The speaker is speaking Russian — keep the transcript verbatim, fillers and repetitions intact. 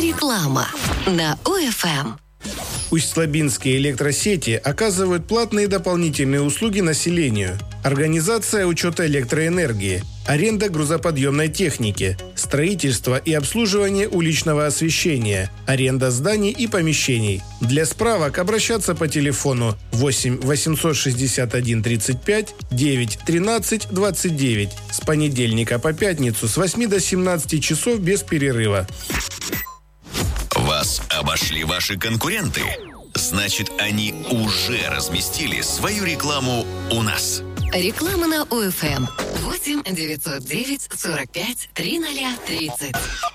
Реклама на ОФМ. Усть-Лабинские электросети оказывают платные дополнительные услуги населению. Организация учета электроэнергии, аренда грузоподъемной техники, строительство и обслуживание уличного освещения, аренда зданий и помещений. Для справок обращаться по телефону восемь восемьсот шестьдесят один тридцать пять девять тринадцать двадцать девять с понедельника по пятницу с восьми до семнадцати часов без перерыва. Вас обошли ваши конкуренты? Значит, они уже разместили свою рекламу у нас. Реклама на ОФМ. восемь девятьсот девять сорок пять тридцать тридцать.